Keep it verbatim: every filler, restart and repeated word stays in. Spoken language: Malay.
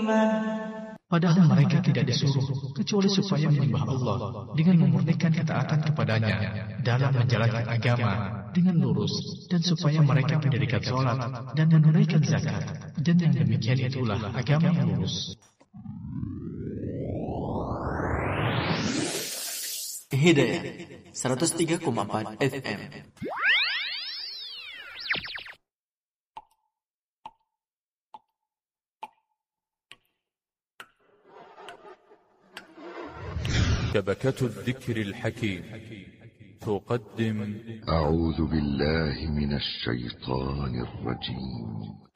Padahal mereka tidak disuruh kecuali supaya menyembah Allah dengan memurnikan ketaatan kepadanya dalam menjalankan agama dengan lurus, dan supaya mereka mendirikan sholat dan menunaikan zakat, dan yang demikian itulah agama yang lurus. Hidayah seratus tiga koma empat F M. شبكة الذكر الحكيم تقدم أعوذ بالله من الشيطان الرجيم